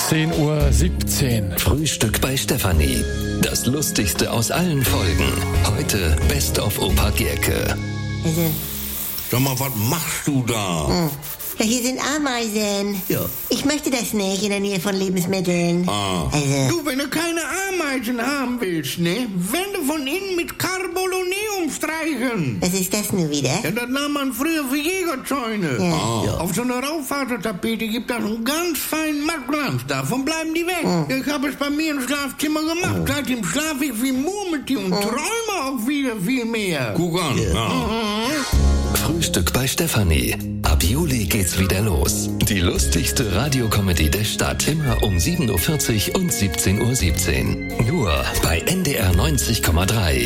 17:17 Uhr. Frühstück bei Stefanie. Das Lustigste aus allen Folgen. Heute Best of Opa Gerke. Sag mal, was machst du da? Ja, hier sind Ameisen. Ja. Ich möchte das nicht in der Nähe von Lebensmitteln. Du, wenn du keine Ameisen haben willst, ne? Wände von innen mit Carboloneum streichen. Was ist das nun wieder? Ja, das nahm man früher für Jägerzäune. Ja. Auf so einer Raufasertapete gibt das einen ganz feinen Mattglanz. Davon bleiben die weg. Ich habe es bei mir im Schlafzimmer gemacht. Seitdem schlafe ich wie Murmeltier und träume auch wieder viel mehr. Guck an. Frühstück bei Stefanie. Ab Juli geht's wieder los. Die lustigste Radiokomödie der Stadt. Immer um 7:40 Uhr und 17:17 Uhr. Nur bei NDR 90,3.